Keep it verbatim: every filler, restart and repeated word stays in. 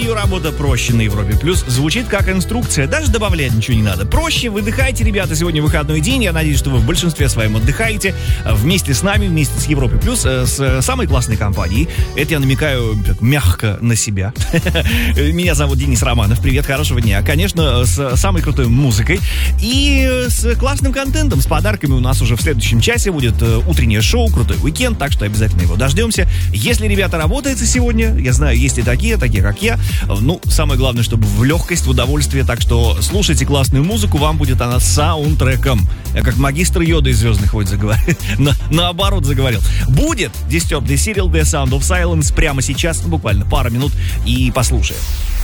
сожалению, работа проще на Европе Плюс. Звучит как инструкция, даже добавлять ничего не надо. Проще, выдыхайте, ребята, сегодня выходной день. Я надеюсь, что вы в большинстве своем отдыхаете вместе с нами, вместе с Европой Плюс, с самой классной компанией. Это я намекаю так, мягко на себя. Меня зовут Денис Романов. Привет, хорошего дня. Конечно, с самой крутой музыкой и с классным контентом, с подарками. У нас уже в следующем часе будет утреннее шоу «Крутой уикенд», так что обязательно его дождемся. Если, ребята, работаете сегодня, я знаю, есть и такие, такие как я, ну, самое главное, чтобы в легкость, в удовольствие, так что слушайте классную музыку, вам будет она саундтреком. Я как магистр Йода из «Звездных войн» заговорил, на, наоборот заговорил. Будет Disturbed the Serial, The Sound of Silence прямо сейчас, ну, буквально пару минут, и послушаем.